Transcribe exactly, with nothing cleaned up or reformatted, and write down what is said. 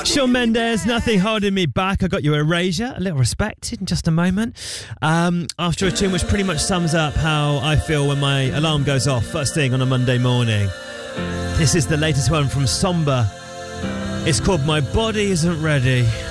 Shawn Mendes, Nothing Holding Me Back. I got you Erasure, a little respect in just a moment. Um, after a tune which pretty much sums up how I feel when my alarm goes off first thing on a Monday morning. This is the latest one from Somber. It's called My Body Isn't Ready.